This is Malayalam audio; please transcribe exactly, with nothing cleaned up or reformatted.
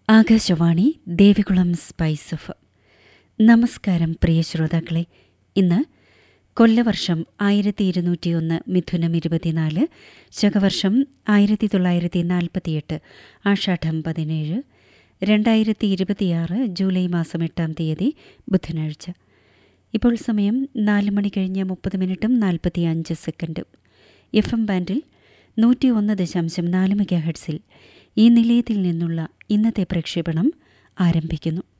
Akashvani Devikulam spice of. നമസ്കാരം പ്രിയ ശ്രോതാക്കളെ. ഇന്ന് കൊല്ലവർഷം ആയിരത്തി ഇരുന്നൂറ്റിയൊന്ന് മിഥുനം ഇരുപത്തിനാല്, ശകവർഷം ആയിരത്തി തൊള്ളായിരത്തി നാൽപ്പത്തിയെട്ട് ആഷാഢം പതിനേഴ്, രണ്ടായിരത്തി ഇരുപത്തിയാറ് ജൂലൈ മാസം എട്ടാം തീയതി ബുധനാഴ്ച. ഇപ്പോൾ സമയം നാല് മണി കഴിഞ്ഞ് മുപ്പത് മിനിറ്റും നാൽപ്പത്തി അഞ്ച് സെക്കൻഡും. എഫ് എം ബാൻഡിൽ നൂറ്റി ഒന്ന് ദശാംശം നാല് മെഗാ ഹെർട്സിൽ ഈ നിലയത്തിൽ നിന്നുള്ള ഇന്നത്തെ പ്രക്ഷേപണം ആരംഭിക്കുന്നു.